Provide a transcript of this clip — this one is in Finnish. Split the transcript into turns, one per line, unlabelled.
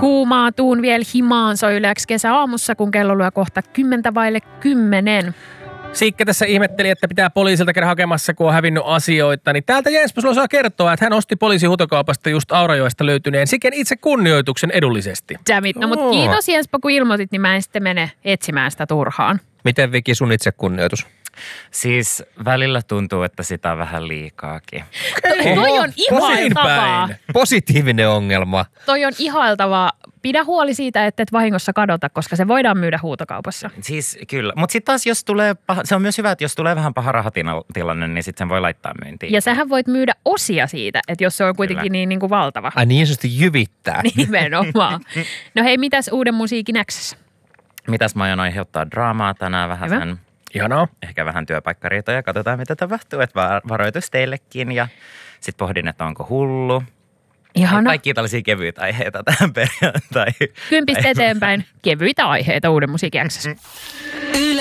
Kuumaa tuun vielä himaan soi yleensä kesäaamussa, kun kello lyö kohta 10:10.
Siikka tässä ihmetteli, että pitää poliisilta käydä hakemassa, kun on hävinnyt asioita. Niin täältä Jenspo sulla saa kertoa, että hän osti poliisin huutokaupasta just Aurajoesta löytyneen Siken itse kunnioituksen edullisesti.
Dammit, no mutta kiitos Jenspo, kun ilmoitit, niin mä en sitten mene etsimään sitä turhaan.
Miten Viki sun itsekunnioitus?
Siis välillä tuntuu, että sitä on vähän liikaakin.
Toi on ihailtavaa.
Positiivinen ongelma.
Toi on ihailtavaa. Pidä huoli siitä, että et vahingossa kadota, koska se voidaan myydä huutokaupassa.
Siis kyllä, mutta sitten taas jos tulee se on myös hyvä, että jos tulee vähän paha rahatilanne, niin sitten sen voi laittaa myyntiin.
Ja sähän voit myydä osia siitä, että jos se on kuitenkin niin kuin valtava.
Ai niin sanotusti jyvittää.
Nimenomaan. No hei, mitäs uuden musiikin X:ssä?
Mitäs mä aion aiheuttaa draamaa tänään vähän
Hyvä.
sen.
Ihanaa.
Ehkä vähän työpaikkariitoja, katsotaan mitä tapahtuu, että varoitus teillekin ja sitten pohdin, että onko hullu.
Ihana.
Kaikki tällaisia kevyitä aiheita tähän perjantaihin.
10 eteenpäin. Kevyitä aiheita uuden musiikin X:ssä.